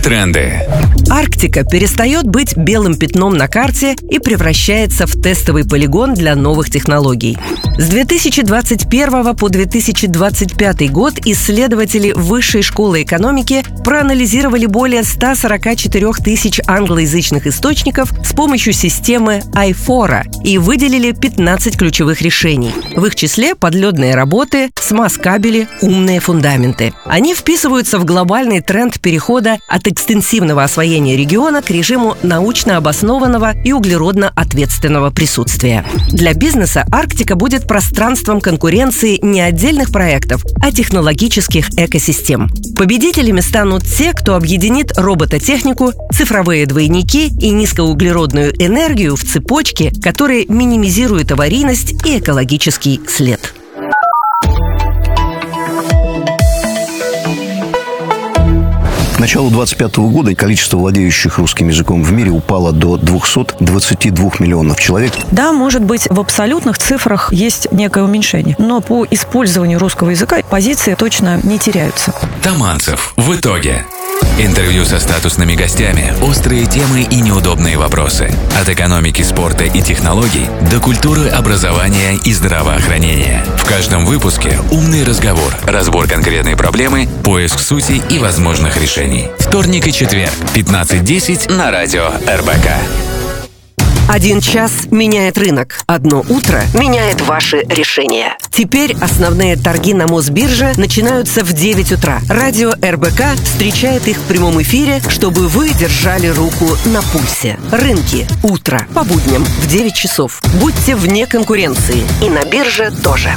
Тренды. Арктика перестает быть белым пятном на карте и превращается в тестовый полигон для новых технологий. С 2021 по 2025 год исследователи Высшей школы экономики проанализировали более 144 тысяч англоязычных источников с помощью системы iFora и выделили 15 ключевых решений. В их числе подледные работы, смаз-кабели, умные фундаменты. Они вписываются в глобальный тренд перехода от экстенсивного освоения региона к режиму научно обоснованного и углеродно-ответственного присутствия. Для бизнеса Арктика будет пространством конкуренции не отдельных проектов, а технологических экосистем. Победителями станут те, кто объединит робототехнику, цифровые двойники и низкоуглеродную энергию в цепочке, которые минимизируют аварийность и экологический след. К началу 2025 года количество владеющих русским языком в мире упало до 222 миллионов человек. Да, может быть, в абсолютных цифрах есть некое уменьшение, но по использованию русского языка позиции точно не теряются. Таманцев. В итоге. Интервью со статусными гостями, острые темы и неудобные вопросы. От экономики, спорта и технологий до культуры, образования и здравоохранения. В каждом выпуске умный разговор, разбор конкретной проблемы, поиск сути и возможных решений. Вторник и четверг, 15:10 на радио РБК. 1 час меняет рынок. 1 утро меняет ваши решения. Теперь основные торги на Мосбирже начинаются в 9 утра. Радио РБК встречает их в прямом эфире, чтобы вы держали руку на пульсе. Рынки. Утро. По будням в 9 часов. Будьте вне конкуренции. И на бирже тоже.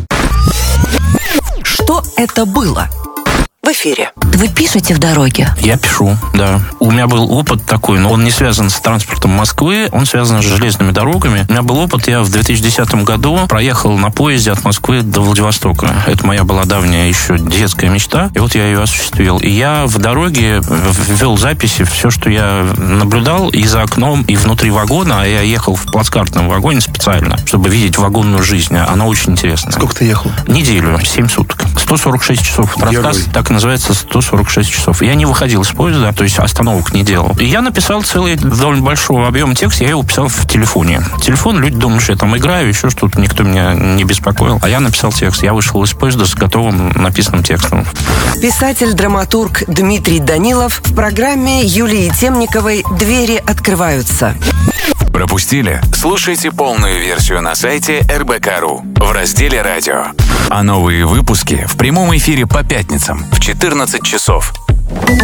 Что это было? В эфире. Вы пишете в дороге? Я пишу, да. У меня был опыт такой, но он не связан с транспортом Москвы, он связан с железными дорогами. У меня был опыт, я в 2010 году проехал на поезде от Москвы до Владивостока. Это моя была давняя еще детская мечта, и вот я ее осуществил. И я в дороге ввел записи, все, что я наблюдал и за окном, и внутри вагона, а я ехал в плацкартном вагоне специально, чтобы видеть вагонную жизнь. Она очень интересная. Сколько ты ехал? Неделю, 7 суток. 146 часов. Рассказ так и называется, 146 часов. Я не выходил из поезда, то есть остановок не делал. И я написал целый довольно большой объем текста, я его писал в телефоне. Телефон, люди думают, что я там играю, еще что-то, никто меня не беспокоил. А я написал текст. Я вышел из поезда с готовым написанным текстом. Писатель-драматург Дмитрий Данилов в программе Юлии Темниковой «Двери открываются». Пропустили? Слушайте полную версию на сайте РБК.ру в разделе «Радио». А новые выпуски в прямом эфире по пятницам в 14 часов.